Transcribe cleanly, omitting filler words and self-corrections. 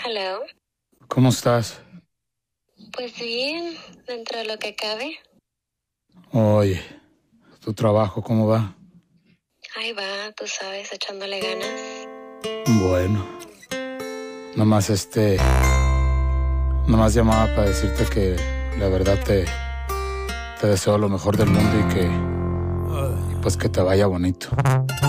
Hello. ¿Cómo estás? Pues bien, dentro de lo que cabe. Oye, ¿tu trabajo cómo va? Ahí va, tú sabes, echándole ganas. Bueno, nomás llamaba para decirte que la verdad te deseo lo mejor del mundo y pues que te vaya bonito.